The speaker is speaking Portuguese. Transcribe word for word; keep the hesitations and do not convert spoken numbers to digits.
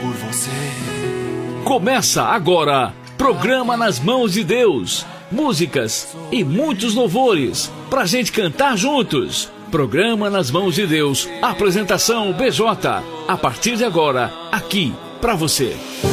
por você. Começa agora, Programa Nas Mãos de Deus. Músicas e muitos louvores pra gente cantar juntos. Programa Nas Mãos de Deus. Apresentação B J. A partir de agora, aqui pra você.